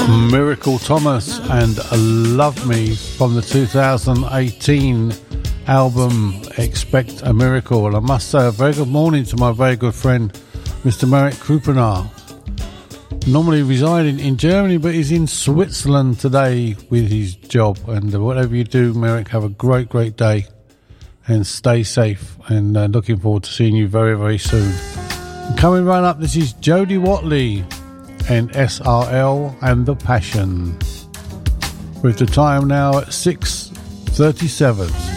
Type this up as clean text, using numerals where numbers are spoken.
Miracle Thomas and Love Me from the 2018 album Expect a Miracle. And I must say a very good morning to my very good friend Mr. Marek Krupenar, normally residing in Germany but he's in Switzerland today with his job. And whatever you do, Marek, have a great day and stay safe, and looking forward to seeing you very, very soon. And coming right up, this is Jody Watley and SRL and The Passion, with the time now at 6:37.